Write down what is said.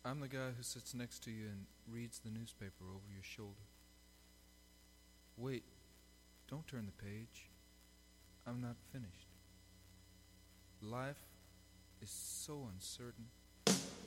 I'm the guy who sits next to you and reads the newspaper over your shoulder. Wait, don't turn the page. I'm not finished. Life is so uncertain.